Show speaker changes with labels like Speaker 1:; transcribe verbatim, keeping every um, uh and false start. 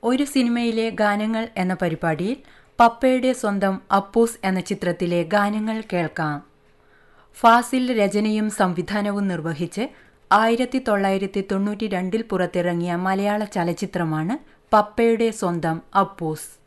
Speaker 1: ഒരു സിനിമയിലെ ഗാനങ്ങൾ എന്ന പരിപാടിയിൽ പപ്പയുടെ സ്വന്തം അപ്പൂസ് എന്ന ചിത്രത്തിലെ ഗാനങ്ങൾ കേൾക്കാം. ഫാസിൽ രചനയും സംവിധാനവും നിർവഹിച്ച് ആയിരത്തി തൊള്ളായിരത്തി തൊണ്ണൂറ്റി രണ്ടിൽ പുറത്തിറങ്ങിയ മലയാള ചലച്ചിത്രമാണ് പപ്പയുടെ സ്വന്തം അപ്പൂസ്.